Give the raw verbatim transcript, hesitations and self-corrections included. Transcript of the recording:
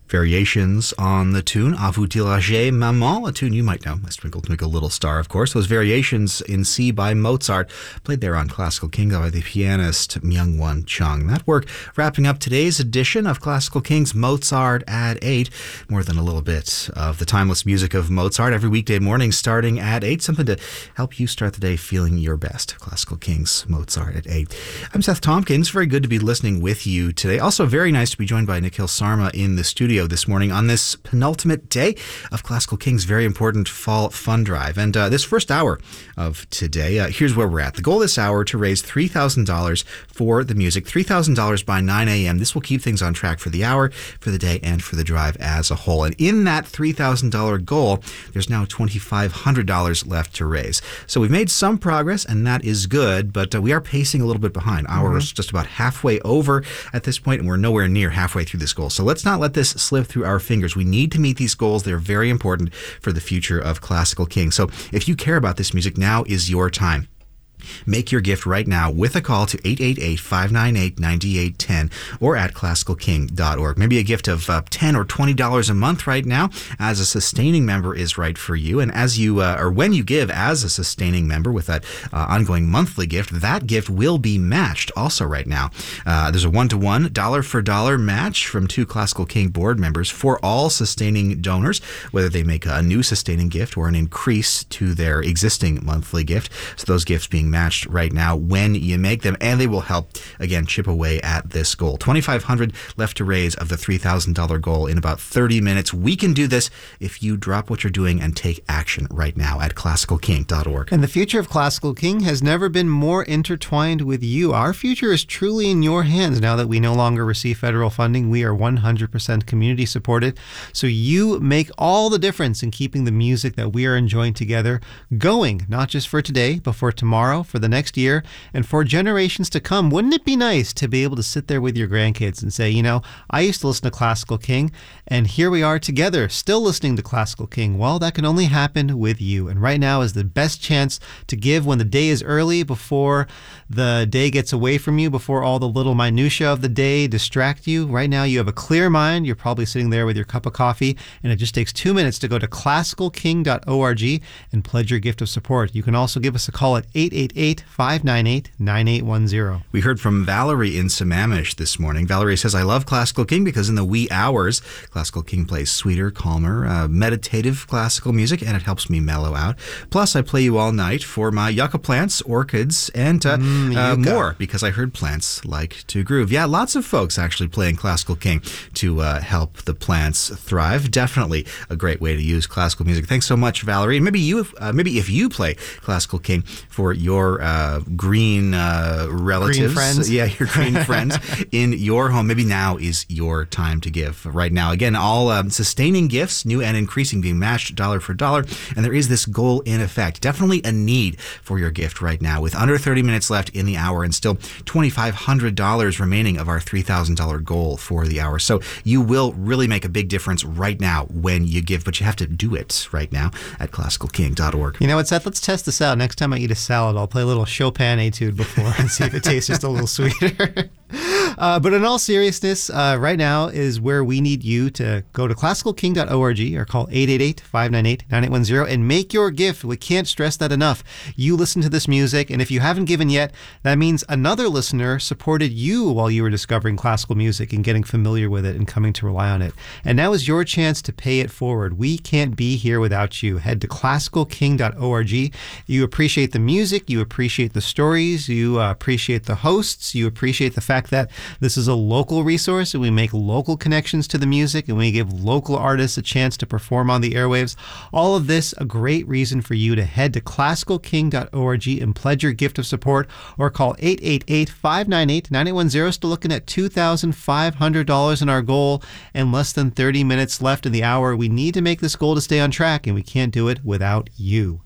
Variations on the tune A vous diriger Maman, a tune you might know, Twinkle Twinkle Little Star, of course. Those variations in C by Mozart, played there on Classical King by the pianist Myung-Whun Chung. That work wrapping up today's edition of Classical King's Mozart at eight. More than a little bit of the timeless music of Mozart every weekday morning starting at eight. Something to help you start the day feeling your best. Classical King's Mozart at eight. I'm Seth Tompkins. Very good to be listening with you today. Also very nice to be joined by Nikhil Sarma in the studio this morning on this penultimate day of Classical King's very important fall fund drive. And uh, this first hour of today, uh, here's where we're at. The goal this hour to raise three thousand dollars for the music, three thousand dollars by nine a.m. This will keep things on track for the hour, for the day, and for the drive as a whole. And in that three thousand dollars goal, there's now two thousand five hundred dollars left to raise. So we've made some progress, and that is good, but uh, we are pacing a little bit behind. Our mm-hmm. is just about halfway over at this point, and we're nowhere near halfway through this goal. So let's not let this slip through our fingers. We need to meet these goals. They're very important for the future of Classical King. So if you care about this music, now is your time. Make your gift right now with a call to eight eight eight, five nine eight, nine eight one zero or at classical king dot org. Maybe a gift of uh, ten dollars or twenty dollars a month right now as a sustaining member is right for you. And as you, uh, or when you give as a sustaining member with that uh, ongoing monthly gift, that gift will be matched also right now. Uh, there's a one-to-one, dollar-for-dollar match from two Classical King board members for all sustaining donors, whether they make a new sustaining gift or an increase to their existing monthly gift. So those gifts being matched right now when you make them, and they will help, again, chip away at this goal. two thousand five hundred dollars left to raise of the three thousand dollars goal in about thirty minutes. We can do this if you drop what you're doing and take action right now at classical king dot org. And the future of Classical King has never been more intertwined with you. Our future is truly in your hands now that we no longer receive federal funding. We are one hundred percent community supported, so you make all the difference in keeping the music that we are enjoying together going, not just for today, but for tomorrow, for the next year, and for generations to come. Wouldn't it be nice to be able to sit there with your grandkids and say, you know, I used to listen to Classical King, and here we are together, still listening to Classical King. Well, that can only happen with you. And right now is the best chance to give when the day is early, before the day gets away from you, before all the little minutia of the day distract you. Right now you have a clear mind. You're probably sitting there with your cup of coffee, and it just takes two minutes to go to classical king dot org and pledge your gift of support. You can also give us a call at eight eight eight, five nine eight, nine eight one zero. We heard from Valerie in Sammamish this morning. Valerie says, I love Classical King because in the wee hours, Classical King plays sweeter, calmer, uh, meditative classical music, and it helps me mellow out. Plus, I play you all night for my yucca plants, orchids, and uh, mm, uh, more, because I heard plants like to groove. Yeah, lots of folks actually playing Classical King to uh, help the plants thrive. Definitely a great way to use classical music. Thanks so much, Valerie. And maybe you, uh, maybe if you play Classical King for your uh, green uh, relatives, green friends. yeah, your green friends in your home, maybe now is your time to give. Right now, again, all um, sustaining gifts, new and increasing, being matched dollar for dollar, and there is this goal in effect. Definitely a need for your gift right now, with under thirty minutes left in the hour and still two thousand five hundred dollars remaining of our three thousand dollars goal for the hour. So you will really make a big difference right now when you give, but you have to do it right now at classical king dot org. You know what, Seth? Let's test this out. Next time I eat a salad, I'll play a little Chopin etude before and see if it tastes just a little sweeter. Uh, but in all seriousness, uh, right now is where we need you to go to classical king dot org or call eight eight eight, five nine eight, nine eight one zero and make your gift. We can't stress that enough. You listen to this music, and if you haven't given yet, that means another listener supported you while you were discovering classical music and getting familiar with it and coming to rely on it. And now is your chance to pay it forward. We can't be here without you. Head to classical king dot org. You appreciate the music, you appreciate the stories, you uh, appreciate the hosts, you appreciate the fact that this is a local resource and we make local connections to the music and we give local artists a chance to perform on the airwaves. All of this, a great reason for you to head to classical king dot org and pledge your gift of support, or call eight eight eight, five nine eight, nine eight one zero. Still looking at two thousand five hundred dollars in our goal and less than thirty minutes left in the hour. We need to make this goal to stay on track, and we can't do it without you.